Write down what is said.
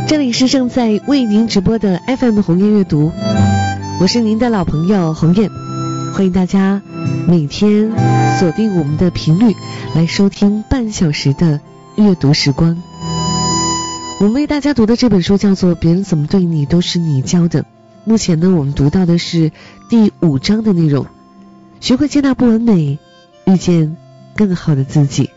这里是正在为您直播的 FM 鸿雁阅读，我是您的老朋友鸿雁，欢迎大家每天锁定我们的频率来收听半小时的阅读时光。我们为大家读的这本书叫做《别人怎么对你都是你教的》，目前呢我们读到的是第5章的内容，学会接纳不完美，遇见更好的自己。